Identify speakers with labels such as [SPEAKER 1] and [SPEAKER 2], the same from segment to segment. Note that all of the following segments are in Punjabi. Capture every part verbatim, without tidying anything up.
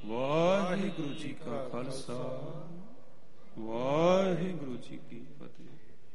[SPEAKER 1] ਵਾਹਿਗੁਰੂ ਜੀ ਕਾ ਖਾਲਸਾ ਵਾਹਿਗੁਰੂ ਜੀ ਕੀ ਫਤਿਹ।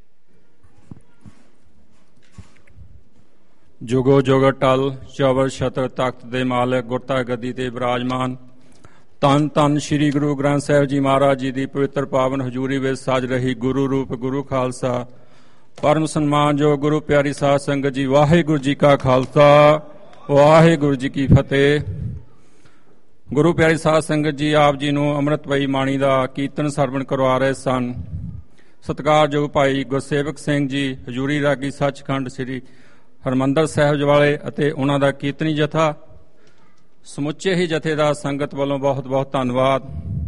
[SPEAKER 1] ਜੁਗੋ ਜੁਗ ਟਲ ਚਵਰ ਛਤਰ ਤਖਤ ਦੇ ਮਾਲਕ ਗੁਰਤਾ ਗੱਦੀ ਤੇ ਬਿਰਾਜਮਾਨ ਧੰਨ ਧੰਨ ਸ੍ਰੀ ਗੁਰੂ ਗ੍ਰੰਥ ਸਾਹਿਬ ਜੀ ਮਹਾਰਾਜ ਜੀ ਦੀ ਪਵਿੱਤਰ ਪਾਵਨ ਹਜ਼ੂਰੀ ਵਿੱਚ ਸਜ ਰਹੀ ਗੁਰੂ ਰੂਪ ਗੁਰੂ ਖਾਲਸਾ ਪਰਮ ਸਨਮਾਨਯੋਗ ਗੁਰੂ ਪਿਆਰੀ ਸਾਧ ਸੰਗਤ ਜੀ, ਵਾਹਿਗੁਰੂ ਜੀ ਕਾ ਖਾਲਸਾ ਵਾਹਿਗੁਰੂ ਜੀ ਕੀ ਫਤਿਹ। ਗੁਰੂ ਪਿਆਰੀ ਸਾਧ ਸੰਗਤ ਜੀ, ਆਪ ਜੀ ਨੂੰ ਅੰਮ੍ਰਿਤਮਈ ਬਾਣੀ ਦਾ ਕੀਰਤਨ ਸਰਵਣ ਕਰਵਾ ਰਹੇ ਸਨ। ਸਤਿਕਾਰਯੋਗ ਭਾਈ ਗੁਰਸੇਵਕ ਸਿੰਘ ਜੀ ਹਜ਼ੂਰੀ ਰਾਗੀ ਸੱਚਖੰਡ ਸ੍ਰੀ ਹਰਿਮੰਦਰ ਸਾਹਿਬ ਵਾਲੇ ਅਤੇ ਉਹਨਾਂ ਦਾ ਕੀਰਤਨੀ ਜਥਾ, ਸਮੁੱਚੇ ਹੀ ਜਥੇ ਦਾ ਸੰਗਤ ਵੱਲੋਂ ਬਹੁਤ ਬਹੁਤ ਧੰਨਵਾਦ।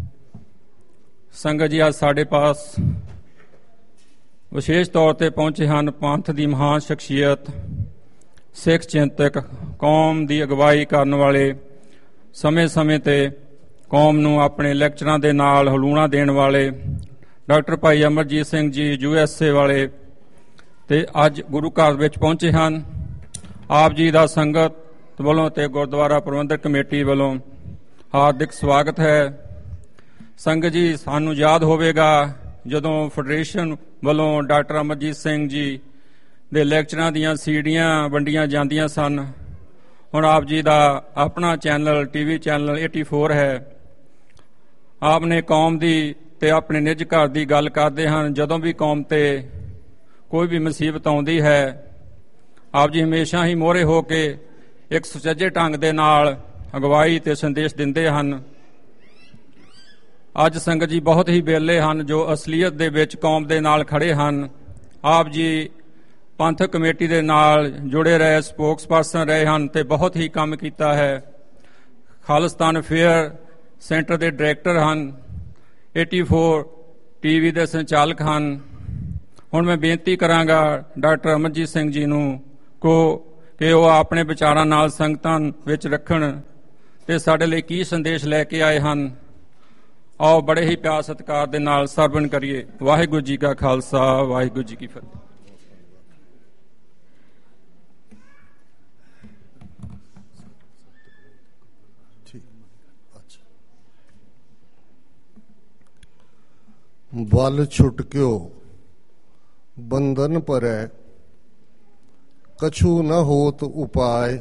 [SPEAKER 1] ਸੰਗਤ ਜੀ, ਅੱਜ ਸਾਡੇ ਪਾਸ ਵਿਸ਼ੇਸ਼ ਤੌਰ ਤੇ ਪਹੁੰਚੇ ਹਨ ਪੰਥ ਦੀ ਮਹਾਨ ਸ਼ਖਸੀਅਤ, ਸਿੱਖ ਚਿੰਤਕ, ਕੌਮ ਦੀ ਅਗਵਾਈ ਕਰਨ ਵਾਲੇ, ਸਮੇਂ-ਸਮੇਂ ਤੇ ਕੌਮ ਨੂੰ ਆਪਣੇ ਲੈਕਚਰਾਂ ਦੇ ਨਾਲ ਹਲੂਣਾ ਦੇਣ ਵਾਲੇ doctor Bhai Amarjit Singh ji U S A ਵਾਲੇ, ਤੇ ਅੱਜ ਗੁਰੂ ਘਰ ਵਿੱਚ ਪਹੁੰਚੇ ਹਨ। ਆਪ ਜੀ ਦਾ ਸੰਗਤ ਵੱਲੋਂ ਤੇ ਗੁਰਦੁਆਰਾ ਪ੍ਰਬੰਧਕ ਕਮੇਟੀ ਵੱਲੋਂ ਹਾਰਦਿਕ ਸਵਾਗਤ ਹੈ। ਸੰਗਤ ਜੀ, ਸਾਨੂੰ ਯਾਦ ਹੋਵੇਗਾ ਜਦੋਂ ਫੈਡਰੇਸ਼ਨ ਵੱਲੋਂ ਡਾਕਟਰ ਅਮਰਜੀਤ ਸਿੰਘ ਜੀ ਦੇ ਲੈਕਚਰਾਂ ਦੀਆਂ ਸੀਡੀਆਂ ਵੰਡੀਆਂ ਜਾਂਦੀਆਂ ਸਨ। ਹੁਣ ਆਪ ਜੀ ਦਾ ਆਪਣਾ ਚੈਨਲ, ਟੀਵੀ ਚੈਨਲ ਚੌਰਾਸੀ ਹੈ। ਆਪ ਨੇ ਕੌਮ ਦੀ ਤੇ ਆਪਣੇ ਨਿੱਜ ਘਰ ਦੀ ਗੱਲ ਕਰਦੇ ਹਨ। ਜਦੋਂ ਵੀ ਕੌਮ ਤੇ ਕੋਈ ਵੀ ਮੁਸੀਬਤ ਆਉਂਦੀ ਹੈ, ਆਪ ਜੀ ਹਮੇਸ਼ਾ ਹੀ ਮੋਹਰੇ ਹੋ ਕੇ ਇੱਕ ਸੁਚੱਜੇ ਢੰਗ ਦੇ ਨਾਲ ਅਗਵਾਈ ਤੇ ਸੰਦੇਸ਼ ਦਿੰਦੇ ਹਨ। ਅੱਜ ਸੰਗਤ ਜੀ ਬਹੁਤ ਹੀ ਬੇਲੇ ਹਨ ਜੋ ਅਸਲੀਅਤ ਦੇ ਵਿੱਚ ਕੌਮ ਦੇ ਨਾਲ ਖੜੇ ਹਨ। ਆਪ ਜੀ ਪੰਥਕ ਕਮੇਟੀ ਦੇ ਨਾਲ ਜੁੜੇ ਰਹੇ, ਸਪੋਕਸ ਪਰਸਨ ਰਹੇ ਹਨ ਤੇ ਬਹੁਤ ਹੀ ਕੰਮ ਕੀਤਾ ਹੈ। ਖਾਲਿਸਤਾਨ ਫੇਅਰ ਸੈਂਟਰ ਦੇ ਡਾਇਰੈਕਟਰ ਹਨ, ਚੌਰਾਸੀ ਟੀਵੀ ਦੇ ਸੰਚਾਲਕ ਹਨ। ਹੁਣ ਮੈਂ ਬੇਨਤੀ ਕਰਾਂਗਾ ਡਾਕਟਰ ਅਮਰਜੀਤ ਸਿੰਘ ਜੀ ਨੂੰ ਕੋ ਕਿ ਉਹ ਆਪਣੇ ਵਿਚਾਰਾਂ ਨਾਲ ਸੰਗਤਾਂ ਵਿੱਚ ਰੱਖਣ ਤੇ ਸਾਡੇ ਲਈ ਕੀ ਸੰਦੇਸ਼ ਲੈ ਕੇ ਆਏ ਹਨ। ਆਓ ਬੜੇ ਹੀ ਪਿਆਰ ਸਤਿਕਾਰ ਦੇ ਨਾਲ ਸਰਵਣ ਕਰੀਏ। ਵਾਹਿਗੁਰੂ ਜੀ ਕਾ ਖਾਲਸਾ ਵਾਹਿਗੁਰੂ ਜੀ ਕੀ ਫਤਿਹ।
[SPEAKER 2] बल छुटक्यो बंधन परै कछु न होत उपाय,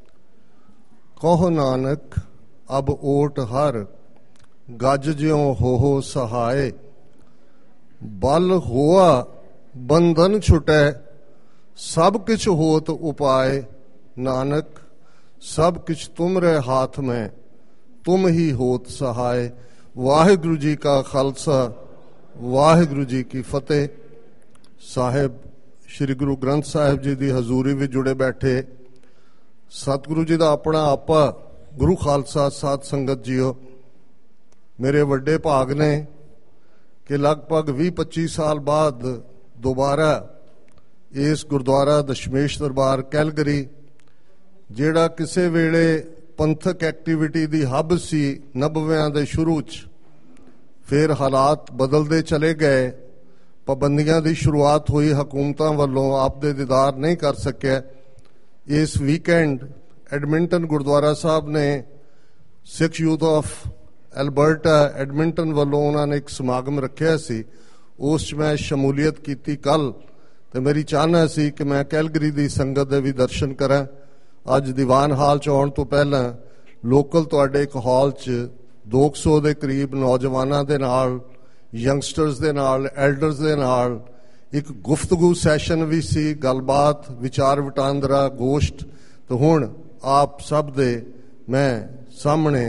[SPEAKER 2] कहो नानक अब ओट हर गज ज्यों हो हो सहाय। बल होआ बंधन छुटै सब किछ होत उपाय, नानक सब किछ तुमरे हाथ में तुम ही होत सहाय। वाहिगुरु जी का खालसा वाहिगुरु जी की फतेह। साहिब श्री गुरु ग्रंथ साहिब जी की हजूरी में जुड़े बैठे सतगुरु जी का अपना आपा गुरु खालसा साध संगत जीओ, मेरे वड्डे भाग ने कि लगभग भी पच्ची साल बाद दोबारा इस गुरुद्वारा दशमेश दरबार कैलगरी, जिहड़ा किसी वेले पंथक एक्टिविटी की हब सी नब्बेआं दे शुरू च, फिर हालात बदलते चले गए, पाबंदियां की शुरुआत हुई हुकूमतां वल्लों, आप दे दीदार नहीं कर सके। इस वीकेंड एडमिंटन गुरुद्वारा साहब ने Sikh youth of Alberta Edmonton वल्लों उन्होंने एक समागम रखा सी, उस मैं शमूलीयत की कल, तो मेरी चाहना सी कि मैं कैलगरी की संगत के भी दर्शन करा। अज दीवान हाल च आउण तो पहला लोकल तुहाडे एक हॉल च दो सौ के करीब नौजवानों के नाल, यंगस्टर्स के नाल, एल्डर्स के नाल एक गुफ्तगू सैशन भी सी, गलबात, विचार वटांदरा, गोष्ठ। तो हुण आप सब दे मैं सामने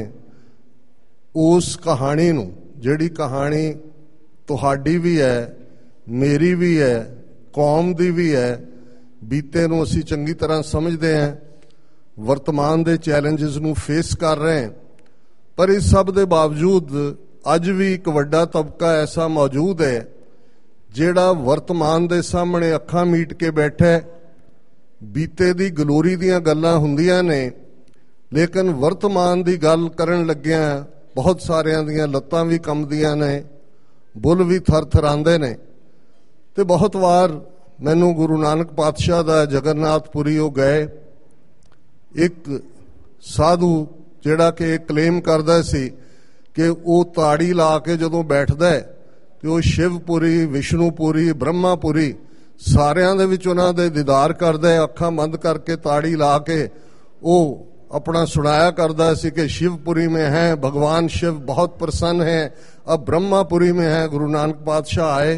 [SPEAKER 2] उस कहानी नूं, जिहड़ी कहानी तुहाडी भी है, मेरी भी है, कौम दी भी है, बीते नूं असीं चंगी तरह समझते हैं, वर्तमान दे चैलेंजिस नूं फेस कर रहे हैं। पर इस सब के बावजूद अज भी एक वड्डा तबका ऐसा मौजूद है जिहड़ा वर्तमान के सामने अखां मीट के बैठा, बीते दी गलोरी दीयां गल्लां हुंदियां ने, लेकिन वर्तमान की गल करन लग्गियां बहुत सारियां दीयां लत्तां भी कंबदियां ने, बुल भी थर थरांदे ने। ते बहुत वार मैनू गुरु नानक पातशाह दा जगन्नाथपुरी हो गए, एक साधु ਜਿਹੜਾ ਕਿ ਕਲੇਮ ਕਰਦਾ ਸੀ ਕਿ ਉਹ ਤਾੜੀ ਲਾ ਕੇ ਜਦੋਂ ਬੈਠਦਾ ਹੈ ਤੇ ਉਹ ਸ਼ਿਵਪੁਰੀ, ਵਿਸ਼ਨੂਪੁਰੀ, ਬ੍ਰਹਮਾਪੁਰੀ ਸਾਰਿਆਂ ਦੇ ਵਿੱਚ ਉਹਨਾਂ ਦੇ ਦੀਦਾਰ ਕਰਦਾ ਹੈ। ਅੱਖਾਂ ਬੰਦ ਕਰਕੇ ਤਾੜੀ ਲਾ ਕੇ ਉਹ अपना सुनाया करता सी कि शिवपुरी में है भगवान शिव बहुत प्रसन्न है। अब ब्रह्मापुरी में है, गुरु नानक पातशाह आए,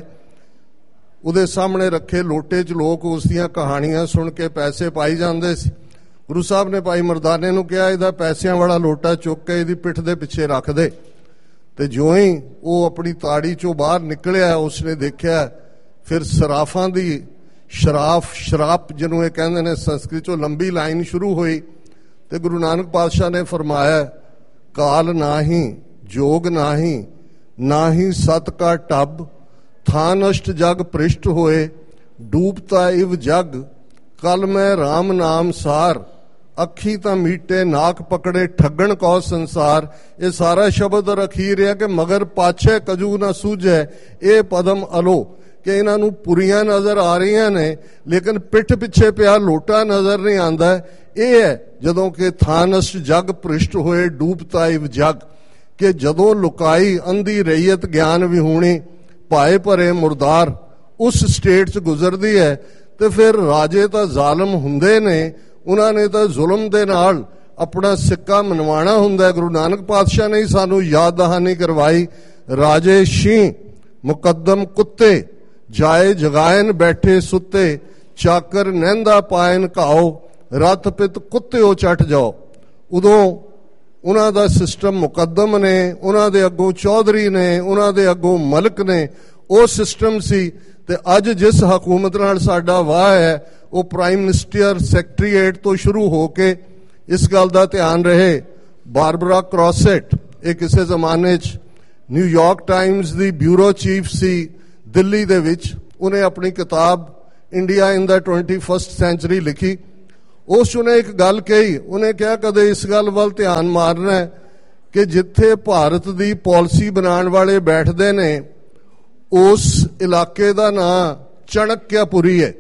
[SPEAKER 2] उहदे सामने रखे लोटे च लोग उसदियां कहानियां सुन के पैसे पाई जाते सी। गुरु साहब ने भाई मरदाने नूं कहा इहदा पैसिਆਂ वाला लोटा चुक के इहदी पिठ दे पिछे रख दे। ते जो ही वो अपनी ताड़ी चों बाहर निकलिया उसने देखा फिर सराफां दी शराफ शराप जिन्हों ये कहंदे ने संस्कृत चों लंबी लाइन शुरू हुई। ते गुरु नानक पातशाह ने फरमाया काल नाही जोग नाही नाही सत का टब था नष्ट जग पृष्ठ होए डूबता इव जग कल मैं राम नाम सार अखी ता मीटे नाक पकड़े ठगण कौ संसार। ये सारा शब्द अखीर है कि मगर पाछे कजू ना सूझे ये पदम अलो कि इन्हों पुरियां नजर आ रही ने लेकिन पिठ पिछे पिया लोटा नजर नहीं आता। ये है जदों के थानस्ट जग पृष्ठ होए डूबता इव जग कि जदों लुकाई अंधी रईयत ज्ञान विहूणी पाए भरे मुरदार उस स्टेट च गुजरदी है तो फिर राजे तो जालम हुंदे ने, उन्होंने तो जुल्म दे नाल अपना सिक्का मनवाना हुंदा। गुरु नानक पातशाह ने सानू याद दहानी करवाई राजे शीं मुकद्दम कुत्ते जाए जगायन बैठे सुते चाकर नैंदा पायन घाओ रथ पित कुत्ते चट जाओ। उदों उन्हां दा सिस्टम मुकद्दम ने, उन्हां दे अगों चौधरी ने, उन्हां दे अगों मलक ने, वो सिस्टम सी। ते अज जिस हकूमत नाल साडा वाह है वो प्राइम मिनिस्टर सैकटरीएट तो शुरू हो के इस गल दा ध्यान रहे। बारबरा क्रॉसेट ये किसी जमाने च New York times the bureau chief सी दिल्ली दे विच, उन्हें अपनी किताब India in the twenty first century लिखी। उस उन्हें एक गल कही, उन्हें क्या कदे इस गल वाल ध्यान मारना है कि जिथे भारत दी पॉलिसी बनाने वाले बैठते ने उस इलाके का नाम चाणक्यपुरी है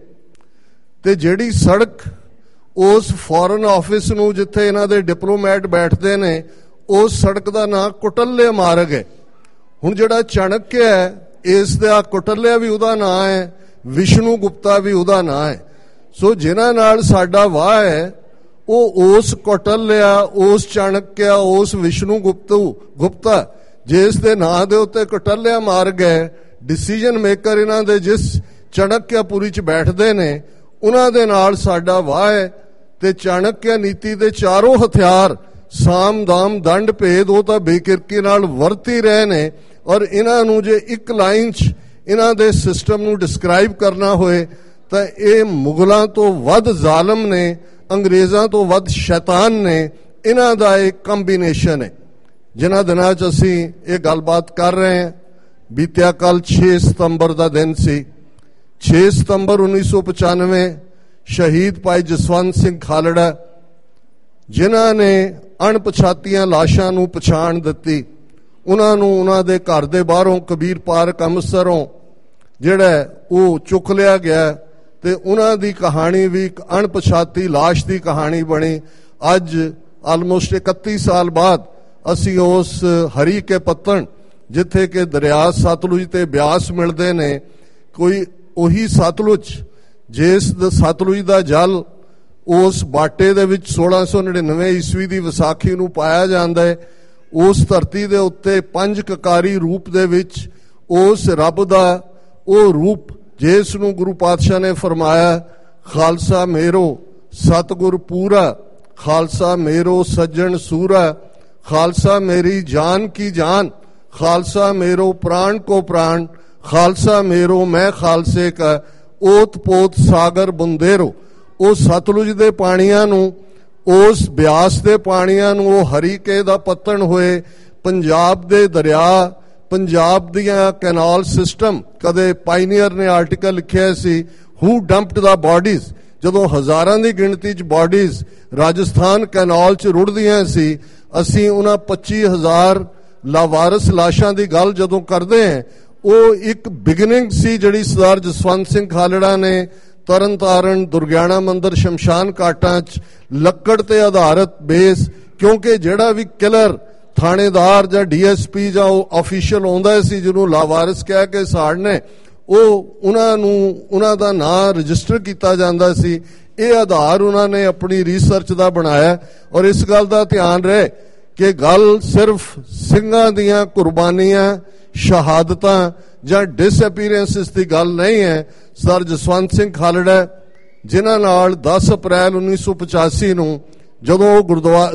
[SPEAKER 2] ते जिहड़ी सड़क उस फॉरन ऑफिस नूं जिथे इन्हां दे डिप्लोमैट बैठते ने उस सड़क का नाम कुटल्य मार्ग है। हुण जिहड़ा चाणक्य है इस दा कुटल्या भी उहदा नाम है, विष्णु गुप्ता भी उहदा नाम है। सो जिन्हां नाल साडा वाह है वो उस कुटल्या, उस चाणक्य, उस विष्णु गुप्तू गुप्ता जिस दे नाम दे उत्ते कुटल्या मार्ग है, डिसीजन मेकर इन्हां दे जिस चाणक्यपुरी च बैठदे ने उन्हां दे नाल साडा वाह है। ते चाणक्य नीति दे चारों हथियार साम दाम दंड भेद वो तां बेकिरकी नाल वरत ही रहे ने। और इन्हां नूं जे एक लाइन च इन्हां दे सिस्टम नूं डिस्क्राइब करना होए तां ये मुगलों तो वध जालम ने, अंग्रेज़ों तो वध शैतान ने, इन्हां दा एक कंबीनेशन है। जिन्हां दिनां च असीं ये गलबात कर रहे हैं, बीतिया कल छे सितंबर का दिन सी। छे सितंबर उन्नीस सौ पचानवे शहीद भाई जसवंत सिंह खालड़ा जिन्हां ने अणपछातियां लाशां नूं पछाण दित्ती, उन्हां नूं उन्हां दे घर दे बाहरों कबीर पार्क अमृतसरों जिहड़ा वो चुक लिया गया ते उन्हां दी कहानी भी एक अणपछाती लाश की कहानी बनी। अज आलमोस्ट इकत्ती साल बाद असी उस हरी के पत्तन जिथे के दरिया सतलुज ते ब्यास मिलते ने, कोई उही सतलुज जिस सतलुज का जल उस बाटे दे विच सोलह सौ नड़िनवे ईस्वी की विसाखी नूं पाया जाता है। उस धरती दे उत्ते पंज ककारी रूप दे विच उस रब दा वो रूप जिस नूं गुरु पातशाह ने फरमाया खालसा मेरो सतगुर पूरा, खालसा मेरो सज्जन सूरा, खालसा मेरी जान की जान, खालसा मेरो प्राण को प्राण, खालसा मेरो मैं खालसे का ओत पोत सागर बुंदेरो। वो सतलुज दे पानियां नूं, उस ब्यास दे पानियां नूं, वो हरीके दा पत्तन होए, पंजाब दे दरिया, पंजाब दियां कैनाल सिस्टम। कदे पाइनियर ने आर्टिकल लिखिया सी हू डंप्ड द बॉडीज, जदों हजारां दी गिणती च बॉडीज राजस्थान कैनाल च रुड़दियां सी। असीं उन्हां पच्ची हजार लावारस लाशां दी गल जदों करदे हैं, वो एक बिगिनिंग सी जिहड़ी सरदार जसवंत सिंह खालड़ा ने तरन तारण दुर्गियाना मंदिर शमशान घाटां च लक्कड़ ते आधारित बेस ਕਿਉਂਕਿ ਜਿਹੜਾ ਵੀ ਕਿਲਰ ਥਾਣੇਦਾਰ ਜਾਂ ਡੀਐਸਪੀ ਜਾਂ ਉਹ ਆਫੀਸ਼ੀਅਲ ਆਉਂਦਾ ਸੀ ਜਿਹਨੂੰ ਲਾਵਾਰਿਸ ਕਹਿ ਕੇ ਸਾੜਨੇ, ਉਹ ਉਹਨਾਂ ਨੂੰ ਉਹਨਾਂ ਦਾ ਨਾਂ ਰਜਿਸਟਰ ਕੀਤਾ ਜਾਂਦਾ ਸੀ। ਇਹ ਆਧਾਰ ਉਹਨਾਂ ਨੇ ਆਪਣੀ ਰਿਸਰਚ ਦਾ ਬਣਾਇਆ। ਔਰ ਇਸ ਗੱਲ ਦਾ ਧਿਆਨ ਰਹੇ ਕਿ ਗੱਲ ਸਿਰਫ ਸਿੰਘਾਂ ਦੀਆਂ ਕੁਰਬਾਨੀਆਂ, ਸ਼ਹਾਦਤਾਂ ਜਾਂ ਡਿਸਅਪੀਅਰੈਂਸਿਸ ਦੀ ਗੱਲ ਨਹੀਂ ਹੈ। ਸਰ ਜਸਵੰਤ ਸਿੰਘ ਖਾਲੜਾ ਜਿਨ੍ਹਾਂ ਨਾਲ ਦਸ ਅਪ੍ਰੈਲ ਉੱਨੀ ਸੌ ਪਚਾਸੀ ਨੂੰ ਜਦੋਂ ਉਹ ਗੁਰਦੁਆਰਾ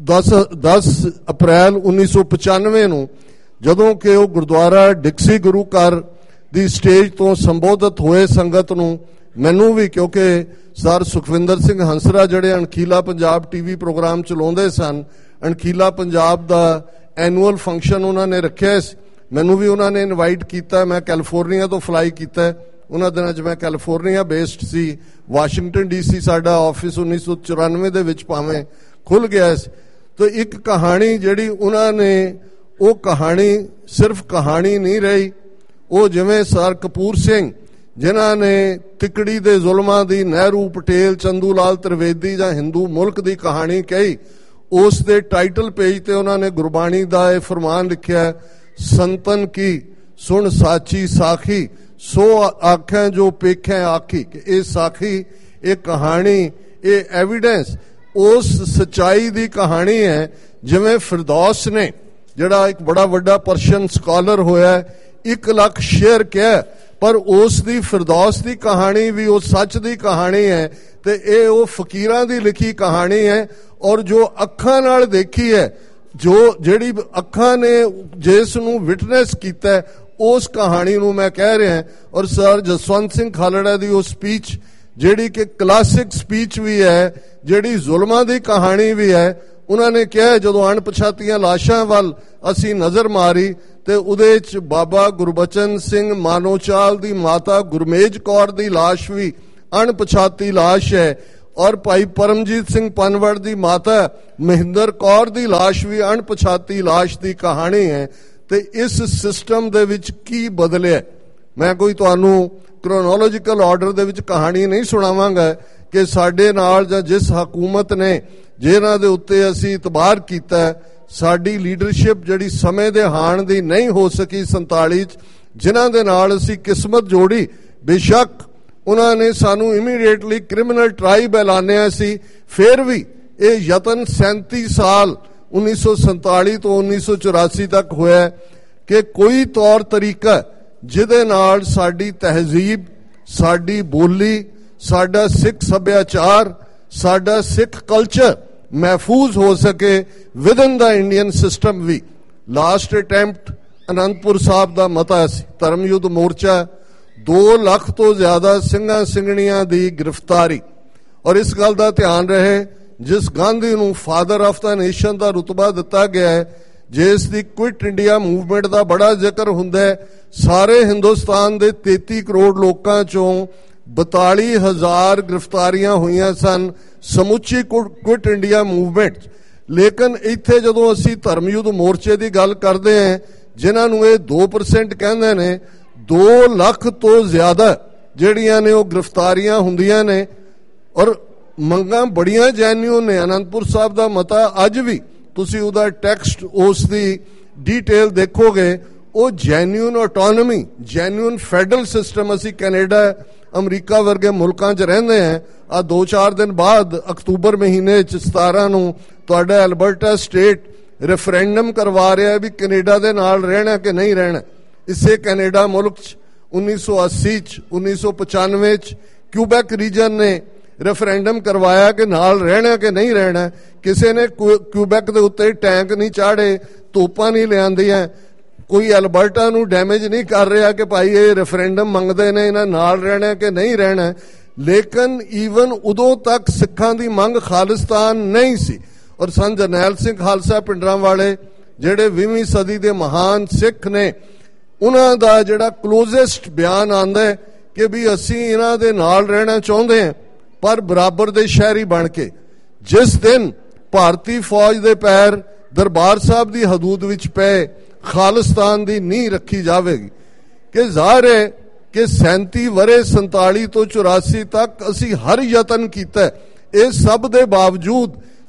[SPEAKER 2] ਦਸ ਅਪ੍ਰੈਲ ਉੱਨੀ ਸੌ ਪਚਾਨਵੇਂ ਨੂੰ ਜਦੋਂ ਕਿ ਉਹ ਗੁਰਦੁਆਰਾ ਡਿਕਸੀ ਗੁਰੂ ਘਰ ਦੀ ਸਟੇਜ ਤੋਂ ਸੰਬੋਧਿਤ ਹੋਏ ਸੰਗਤ ਨੂੰ, ਮੈਨੂੰ ਵੀ, ਕਿਉਂਕਿ ਸਰ ਸੁਖਵਿੰਦਰ ਸਿੰਘ ਹੰਸਰਾ ਜਿਹੜੇ ਅਣਖੀਲਾ ਪੰਜਾਬ ਟੀਵੀ ਪ੍ਰੋਗਰਾਮ ਚਲਾਉਂਦੇ ਸਨ, ਅਣਖੀਲਾ ਪੰਜਾਬ ਦਾ ਐਨੂਅਲ ਫੰਕਸ਼ਨ ਉਹਨਾਂ ਨੇ ਰੱਖਿਆ ਸੀ, ਮੈਨੂੰ ਵੀ ਉਹਨਾਂ ਨੇ ਇਨਵਾਈਟ ਕੀਤਾ। ਮੈਂ ਕੈਲੀਫੋਰਨੀਆ ਤੋਂ ਫਲਾਈ ਕੀਤਾ। ਉਹਨਾਂ ਦਿਨਾਂ 'ਚ ਮੈਂ ਕੈਲੀਫੋਰਨੀਆ ਬੇਸਡ ਸੀ। ਵਾਸ਼ਿੰਗਟਨ ਡੀ ਸੀ ਸਾਡਾ ਆਫਿਸ ਉੱਨੀ ਸੌ ਚੁਰਾਨਵੇਂ ਦੇ ਵਿੱਚ ਭਾਵੇਂ ਖੁੱਲ੍ਹ ਗਿਆ ਸੀ। ਤਾਂ ਇੱਕ ਕਹਾਣੀ ਜਿਹੜੀ ਉਹਨਾਂ ਨੇ, ਉਹ ਕਹਾਣੀ ਸਿਰਫ ਕਹਾਣੀ ਨਹੀਂ ਰਹੀ। ਉਹ ਜਿਵੇਂ ਸਰ ਕਪੂਰ ਸਿੰਘ ਜਿਨ੍ਹਾਂ ਨੇ ਤਿਕੜੀ ਦੇ ਜ਼ੁਲਮਾਂ ਦੀ ਨਹਿਰੂ, ਪਟੇਲ, ਚੰਦੂ ਲਾਲ ਤ੍ਰਿਵੇਦੀ ਜਾਂ ਹਿੰਦੂ ਮੁਲਕ ਦੀ ਕਹਾਣੀ ਕਹੀ, ਉਸ ਦੇ ਟਾਈਟਲ ਪੇਜ ਤੇ ਉਹਨਾਂ ਨੇ ਗੁਰਬਾਣੀ ਦਾ ਇਹ ਫਰਮਾਨ ਲਿਖਿਆ, ਸੰਤਨ ਕੀ ਸੁਣ ਸਾਚੀ ਸਾਖੀ ਸੋ ਆਖਾਂ ਜੋ ਪੇਖਾਂ ਆਖੀ। ਕਿ ਇਹ ਸਾਖੀ, ਇਹ ਕਹਾਣੀ, ਇਹ ਐਵੀਡੈਂਸ ਉਸ ਸੱਚਾਈ ਦੀ ਕਹਾਣੀ ਹੈ। ਜਿਵੇਂ ਫਿਰਦੌਸ ਨੇ, ਜਿਹੜਾ ਇੱਕ ਬੜਾ ਵੱਡਾ ਪਰਸ਼ੀਅਨ ਸਕਾਲਰ ਹੋਇਆ, ਇੱਕ ਲੱਖ ਸ਼ੇਰ ਕਿਹਾ, ਪਰ ਉਸ ਦੀ ਫਿਰਦੌਸ ਦੀ ਕਹਾਣੀ ਵੀ ਉਹ ਸੱਚ ਦੀ ਕਹਾਣੀ ਹੈ। ਤੇ ਇਹ ਉਹ ਫਕੀਰਾਂ ਦੀ ਲਿਖੀ ਕਹਾਣੀ ਹੈ। ਔਰ ਜੋ ਅੱਖਾਂ ਨਾਲ ਦੇਖੀ ਹੈ, ਜੋ ਜਿਹੜੀ ਅੱਖਾਂ ਨੇ ਜਿਸ ਨੂੰ ਵਿਟਨੈਸ ਕੀਤਾ, ਉਸ ਕਹਾਣੀ ਨੂੰ ਮੈਂ ਕਹਿ ਰਿਹਾ। ਔਰ ਸਰ ਜਸਵੰਤ ਸਿੰਘ ਖਾਲੜਾ ਦੀ ਉਹ ਸਪੀਚ ਜਿਹੜੀ ਕਿ ਕਲਾਸਿਕ ਸਪੀਚ ਵੀ ਹੈ, ਜਿਹੜੀ ਜ਼ੁਲਮਾਂ ਦੀ ਕਹਾਣੀ ਵੀ ਹੈ, ਉਹਨਾਂ ਨੇ ਕਿਹਾ ਜਦੋਂ ਅਣਪਛਾਤੀਆਂ ਲਾਸ਼ਾਂ ਵੱਲ ਅਸੀਂ ਨਜ਼ਰ ਮਾਰੀ ਤੇ ਉਹਦੇ 'ਚ ਬਾਬਾ ਗੁਰਬਚਨ ਸਿੰਘ ਮਾਨੋਚਾਲ ਦੀ ਮਾਤਾ ਗੁਰਮੇਜ ਕੌਰ ਦੀ ਲਾਸ਼ ਵੀ ਅਣਪਛਾਤੀ ਲਾਸ਼ ਹੈ, ਔਰ ਭਾਈ ਪਰਮਜੀਤ ਸਿੰਘ ਪਨਵੜ ਦੀ ਮਾਤਾ ਮਹਿੰਦਰ ਕੌਰ ਦੀ ਲਾਸ਼ ਵੀ ਅਣਪਛਾਤੀ ਲਾਸ਼ ਦੀ ਕਹਾਣੀ ਹੈ। ਤੇ ਇਸ ਸਿਸਟਮ ਦੇ ਵਿੱਚ ਕੀ ਬਦਲਿਆ, ਮੈਂ ਕੋਈ ਤੁਹਾਨੂੰ ਕ੍ਰੋਨੋਲੋਜੀਕਲ ਆਰਡਰ ਦੇ ਵਿੱਚ ਕਹਾਣੀ ਨਹੀਂ ਸੁਣਾਵਾਂਗਾ ਕਿ ਸਾਡੇ ਨਾਲ ਜਾਂ ਜਿਸ ਹਕੂਮਤ ਨੇ ਜਿਹਨਾਂ ਦੇ ਉੱਤੇ ਅਸੀਂ ਇਤਬਾਰ ਕੀਤਾ, ਸਾਡੀ ਲੀਡਰਸ਼ਿਪ ਜਿਹੜੀ ਸਮੇਂ ਦੇ ਹਾਣ ਦੀ ਨਹੀਂ ਹੋ ਸਕੀ ਸੰਤਾਲੀ 'ਚ, ਜਿਨ੍ਹਾਂ ਦੇ ਨਾਲ ਅਸੀਂ ਕਿਸਮਤ ਜੋੜੀ, ਬੇਸ਼ੱਕ ਉਹਨਾਂ ਨੇ ਸਾਨੂੰ ਇਮੀਡੀਏਟਲੀ ਕ੍ਰਿਮੀਨਲ ਟ੍ਰਾਈਬ ਐਲਾਨਿਆ ਸੀ, ਫਿਰ ਵੀ ਇਹ ਯਤਨ ਸੈਂਤੀ ਸਾਲ ਉੱਨੀ ਸੌ ਸੰਤਾਲੀ ਤੋਂ ਉੱਨੀ ਸੌ ਚੁਰਾਸੀ ਤੱਕ ਹੋਇਆ ਕਿ ਕੋਈ ਤੌਰ ਤਰੀਕਾ ਜਿਹਦੇ ਨਾਲ ਸਾਡੀ ਤਹਿਜ਼ੀਬ, ਸਾਡੀ ਬੋਲੀ, ਸਾਡਾ ਸਿੱਖ ਸੱਭਿਆਚਾਰ, ਸਾਡਾ ਸਿੱਖ ਕਲਚਰ ਮਹਿਫੂਜ਼ ਹੋ ਸਕੇ ਵਿਦਨ ਦਾ ਇੰਡੀਅਨ ਸਿਸਟਮ ਵੀ। ਲਾਸਟ ਅਟੈਂਪਟ ਅਨੰਦਪੁਰ ਸਾਹਿਬ ਦਾ ਮਤਾ ਸੀ, ਧਰਮ ਯੁੱਧ ਮੋਰਚਾ, ਦੋ ਲੱਖ ਤੋਂ ਜ਼ਿਆਦਾ ਸਿੰਘਾਂ ਸਿੰਘਣੀਆਂ ਦੀ ਗ੍ਰਿਫਤਾਰੀ। ਔਰ ਇਸ ਗੱਲ ਦਾ ਧਿਆਨ ਰਹੇ, ਜਿਸ ਗਾਂਧੀ ਨੂੰ ਫਾਦਰ ਆਫ ਦਾ ਨੇਸ਼ਨ ਦਾ ਰੁਤਬਾ ਦਿੱਤਾ ਗਿਆ ਹੈ, ਜਿਸ ਦੀ ਕੁਇਟ ਇੰਡੀਆ ਮੂਵਮੈਂਟ ਦਾ ਬੜਾ ਜ਼ਿਕਰ ਹੁੰਦਾ ਹੈ, ਸਾਰੇ ਹਿੰਦੁਸਤਾਨ ਦੇ ਤੇਤੀ ਕਰੋੜ ਲੋਕਾਂ ਚੋਂ ਬਤਾਲੀ ਹਜ਼ਾਰ ਗ੍ਰਿਫਤਾਰੀਆਂ ਹੋਈਆਂ ਸਨ ਸਮੁੱਚੀ ਕੁਇਟ ਇੰਡੀਆ ਮੂਵਮੈਂਟ। ਲੇਕਿਨ ਇੱਥੇ ਜਦੋਂ ਅਸੀਂ ਧਰਮ ਯੁੱਧ ਮੋਰਚੇ ਦੀ ਗੱਲ ਕਰਦੇ ਹਾਂ, ਜਿਨ੍ਹਾਂ ਨੂੰ ਇਹ ਦੋ ਪਰਸੈਂਟ ਕਹਿੰਦੇ ਨੇ, ਦੋ ਲੱਖ ਤੋਂ ਜ਼ਿਆਦਾ ਜਿਹੜੀਆਂ ਨੇ ਉਹ ਗ੍ਰਿਫਤਾਰੀਆਂ ਹੁੰਦੀਆਂ ਨੇ। ਔਰ ਮੰਗਾਂ ਬੜੀਆਂ ਜੈਨੂਅਨ ਨੇ। ਅਨੰਦਪੁਰ ਸਾਹਿਬ ਦਾ ਮਤਾ ਅੱਜ ਵੀ ਤੁਸੀਂ ਉਹਦਾ ਟੈਕਸਟ, ਉਸ ਦੀ ਡੀਟੇਲ ਦੇਖੋਗੇ, ਉਹ genuine autonomy, genuine federal system. ਅਸੀਂ ਕੈਨੇਡਾ, ਅਮਰੀਕਾ ਵਰਗੇ ਮੁਲਕਾਂ 'ਚ ਰਹਿੰਦੇ ਹਾਂ। ਆ ਦੋ ਚਾਰ ਦਿਨ ਬਾਅਦ ਅਕਤੂਬਰ ਮਹੀਨੇ 'ਚ ਸਤਾਰਾਂ ਨੂੰ ਤੁਹਾਡਾ ਐਲਬਰਟਾ ਸਟੇਟ ਰੈਫਰੈਂਡਮ ਕਰਵਾ ਰਿਹਾ ਵੀ ਕੈਨੇਡਾ ਦੇ ਨਾਲ ਰਹਿਣਾ ਕਿ ਨਹੀਂ ਰਹਿਣਾ। ਇਸੇ ਕੈਨੇਡਾ ਮੁਲਕ 'ਚ ਉੱਨੀ ਸੌ ਅੱਸੀ 'ਚ, ਉੱਨੀ ਸੌ ਪਚਾਨਵੇਂ 'ਚ ਕਿਊਬੈਕ ਰੀਜਨ ਨੇ ਰੈਫਰੈਂਡਮ ਕਰਵਾਇਆ ਕਿ ਨਾਲ ਰਹਿਣਾ ਕਿ ਨਹੀਂ ਰਹਿਣਾ। ਕਿਸੇ ਨੇ ਕਿਊਬੈਕ ਦੇ ਉੱਤੇ ਟੈਂਕ ਨਹੀਂ ਚਾੜੇ, ਤੋਪਾਂ ਨਹੀਂ ਲਿਆਂਦੀਆਂ, ਕੋਈ ਐਲਬਰਟਾ ਨੂੰ ਡੈਮੇਜ ਨਹੀਂ ਕਰ ਰਿਹਾ ਕਿ ਭਾਈ ਇਹ ਰੈਫਰੈਂਡਮ ਮੰਗਦੇ ਨੇ, ਇਹਨਾਂ ਨਾਲ ਰਹਿਣਾ ਕਿ ਨਹੀਂ ਰਹਿਣਾ। ਲੇਕਿਨ ਈਵਨ ਉਦੋਂ ਤੱਕ ਸਿੱਖਾਂ ਦੀ ਮੰਗ ਖਾਲਿਸਤਾਨ ਨਹੀਂ ਸੀ। ਔਰ ਸੰਤ ਜਰਨੈਲ ਸਿੰਘ ਖਾਲਸਾ ਪਿੰਡਰਾਂ ਵਾਲੇ ਜਿਹੜੇ ਵੀਹਵੀਂ ਸਦੀ ਦੇ ਮਹਾਨ ਸਿੱਖ ਨੇ, ਉਹਨਾਂ ਦਾ ਜਿਹੜਾ ਕਲੋਜ਼ੈਸਟ ਬਿਆਨ ਆਉਂਦਾ ਹੈ ਕਿ ਵੀ ਅਸੀਂ ਇਹਨਾਂ ਦੇ ਨਾਲ ਰਹਿਣਾ ਚਾਹੁੰਦੇ ਹਾਂ, ਪਰ ਬਰਾਬਰ ਦੇ ਸ਼ਹਿਰੀ ਬਣ ਕੇ। ਜਿਸ ਦਿਨ ਭਾਰਤੀ ਫੌਜ ਦੇ ਪੈਰ ਦਰਬਾਰ ਸਾਹਿਬ ਦੀ ਹਦੂਦ ਵਿੱਚ ਪਏ, ਖਾਲਿਸਤਾਨ ਦੀ ਨੀਂਹ ਰੱਖੀ ਜਾਵੇਗੀ। ਕਿ ਜ਼ਾਹਰ ਹੈ ਕਿ ਸੈਂਤੀ ਵਰੇ ਸੰਤਾਲੀ ਤੋਂ ਚੁਰਾਸੀ ਤੱਕ ਅਸੀਂ ਹਰ ਯਤਨ ਕੀਤਾ। ਇਸ ਸਭ ਦੇ ਬਾਵਜੂਦ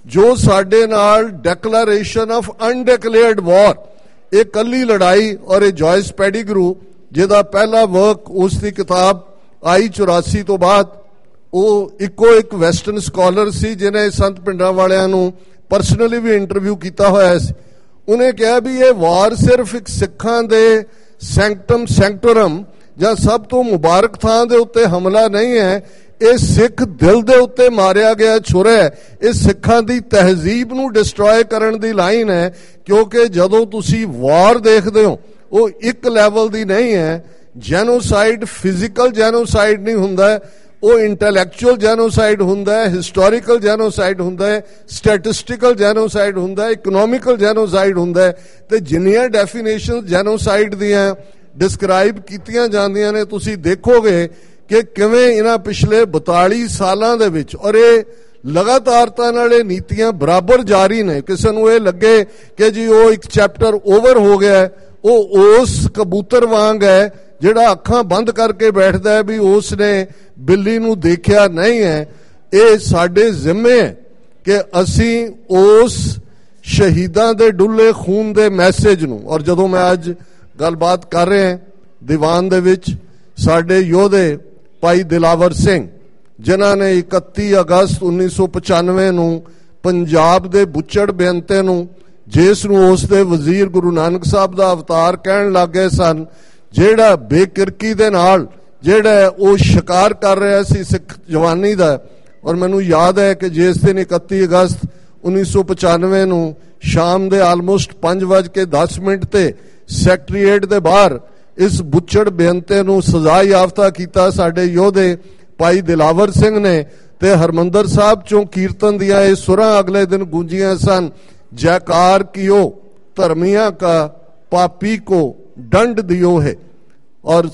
[SPEAKER 2] ਜੋ ਸਾਡੇ ਨਾਲ ਡੈਕਲੇਰੇਸ਼ਨ ਆਫ ਅਨਡਿਕਲੇਅਰਡ ਵਾਰ, ਇਹ ਕੱਲੀ ਲੜਾਈ, ਔਰ ਇਹ ਜੋਇਸ ਪੈਡੀਗਰੂ ਜਿਹਦਾ ਪਹਿਲਾ ਵਰਕ ਉਸ ਦੀ ਕਿਤਾਬ ਆਈ ਚੁਰਾਸੀ ਤੋਂ ਬਾਅਦ, ਉਹ ਇੱਕੋ ਇੱਕ ਵੈਸਟਰਨ ਸਕਾਲਰ ਸੀ ਜਿਹਨੇ ਸੰਤ ਪਿੰਡਾਂ ਵਾਲਿਆਂ ਨੂੰ ਪਰਸਨਲੀ ਵੀ ਇੰਟਰਵਿਊ ਕੀਤਾ ਹੋਇਆ ਸੀ। ਉਹਨੇ ਕਿਹਾ ਵੀ ਇਹ ਵਾਰ ਸਿਰਫ ਇੱਕ ਸਿੱਖਾਂ ਦੇ ਸੈਂਕਟਮ ਸੈਂਕਟੋਰਮ ਜਾਂ ਸਭ ਤੋਂ ਮੁਬਾਰਕ ਥਾਂ ਦੇ ਉੱਤੇ ਹਮਲਾ ਨਹੀਂ ਹੈ, ਇਹ ਸਿੱਖ ਦਿਲ ਦੇ ਉੱਤੇ ਮਾਰਿਆ ਗਿਆ ਛੁਰਾ ਹੈ। ਇਹ ਸਿੱਖਾਂ ਦੀ ਤਹਿਜ਼ੀਬ ਨੂੰ ਡਿਸਟਰੋਏ ਕਰਨ ਦੀ ਲਾਈਨ ਹੈ, ਕਿਉਂਕਿ ਜਦੋਂ ਤੁਸੀਂ ਵਾਰ ਦੇਖਦੇ ਹੋ ਉਹ ਇੱਕ ਲੈਵਲ ਦੀ ਨਹੀਂ ਹੈ। ਜੈਨੋਸਾਈਡ ਫਿਜ਼ੀਕਲ ਜੈਨੋਸਾਈਡ ਨਹੀਂ ਹੁੰਦਾ, ਉਹ ਇੰਟੈਲੈਕਚੁਅਲ ਜੈਨੋਸਾਈਡ ਹੁੰਦਾ ਹੈ, ਹਿਸਟੋਰੀਕਲ ਜੈਨੋਸਾਈਡ ਹੁੰਦਾ ਹੈ, ਸਟੈਟਿਸਟੀਕਲ ਜੈਨੋਸਾਈਡ ਹੁੰਦਾ ਹੈ, ਇਕਨੋਮਿਕਲ ਜੈਨੋਸਾਈਡ ਹੁੰਦਾ ਹੈ। ਤੇ ਜਿੰਨੀਆਂ ਡੈਫੀਨੇਸ਼ਨ ਜੈਨੋਸਾਈਡ ਦੀਆਂ ਡਿਸਕ੍ਰਾਈਬ ਕੀਤੀਆਂ ਜਾਂਦੀਆਂ ਨੇ, ਤੁਸੀਂ ਦੇਖੋਗੇ ਕਿ ਕਿਵੇਂ ਇਹਨਾਂ ਪਿਛਲੇ ਬਤਾਲੀ ਸਾਲਾਂ ਦੇ ਵਿੱਚ, ਔਰ ਇਹ ਲਗਾਤਾਰਤਾ ਨਾਲ ਇਹ ਨੀਤੀਆਂ ਬਰਾਬਰ ਜਾਰੀ ਨੇ। ਕਿਸੇ ਨੂੰ ਇਹ ਲੱਗੇ ਕਿ ਜੀ ਉਹ ਇੱਕ ਚੈਪਟਰ ਓਵਰ ਹੋ ਗਿਆ, ਉਹ ਉਸ ਕਬੂਤਰ ਵਾਂਗ ਹੈ ਜਿਹੜਾ ਅੱਖਾਂ ਬੰਦ ਕਰਕੇ ਬੈਠਦਾ ਹੈ ਵੀ ਉਸ ਨੇ ਬਿੱਲੀ ਨੂੰ ਦੇਖਿਆ ਨਹੀਂ ਹੈ। ਇਹ ਸਾਡੇ ਜ਼ਿੰਮੇ ਹੈ ਕਿ ਅਸੀਂ ਉਸ ਸ਼ਹੀਦਾਂ ਦੇ ਡੁੱਲੇ ਖੂਨ ਦੇ ਮੈਸੇਜ ਨੂੰ, ਔਰ ਜਦੋਂ ਮੈਂ ਅੱਜ ਗੱਲਬਾਤ ਕਰ ਰਿਹਾ ਦੀਵਾਨ ਦੇ ਵਿੱਚ ਸਾਡੇ ਯੋਧੇ ਭਾਈ ਦਿਲਾਵਰ ਸਿੰਘ, ਜਿਨ੍ਹਾਂ ਨੇ ਇਕੱਤੀ ਅਗਸਤ ਉੱਨੀ ਸੌ ਪਚਾਨਵੇਂ ਨੂੰ ਪੰਜਾਬ ਦੇ ਬੁੱਚੜ ਬੇਨਤੇ ਨੂੰ, ਜਿਸ ਨੂੰ ਉਸ ਦੇ ਵਜ਼ੀਰ ਗੁਰੂ ਨਾਨਕ ਸਾਹਿਬ ਦਾ ਅਵਤਾਰ ਕਹਿਣ ਲੱਗ ਗਏ ਸਨ, ਜਿਹੜਾ ਬੇਕਿਰਕੀ ਦੇ ਨਾਲ ਜਿਹੜਾ ਉਹ ਸ਼ਿਕਾਰ ਕਰ ਰਿਹਾ ਸੀ ਸਿੱਖ ਜਵਾਨੀ ਦਾ। ਔਰ ਮੈਨੂੰ ਯਾਦ ਹੈ ਕਿ ਜਿਸ ਦਿਨ ਇਕੱਤੀ ਅਗਸਤ ਉੱਨੀ ਸੌ ਪਚਾਨਵੇਂ ਨੂੰ ਸ਼ਾਮ ਦੇ ਆਲਮੋਸਟ ਪੰਜ ਵੱਜ ਕੇ ਦਸ ਮਿੰਟ ਤੇ ਸੈਕਟਰੀਏਟ ਦੇ ਬਾਹਰ ਇਸ ਬੁੱਚੜ ਬੇਨਤੇ ਨੂੰ ਸਜ਼ਾ ਯਾਫਤਾ ਕੀਤਾ ਸਾਡੇ ਯੋਧੇ ਭਾਈ ਦਿਲਾਵਰ ਸਿੰਘ ਨੇ, ਤੇ ਹਰਮੰਦਰ ਸਾਹਿਬ ਚੋਂ ਕੀਰਤਨ ਦੀਆਂ ਇਹ ਸੁਰਾਂ ਅਗਲੇ ਦਿਨ ਗੂੰਜੀਆਂ ਸਨ, ਜੈਕਾਰ ਕੀਓ ਧਰਮੀਆਂ ਕਾ ਪਾਪੀ ਕੋ ਦੰਡ ਦਿਓ ਹੈ। ਔਰ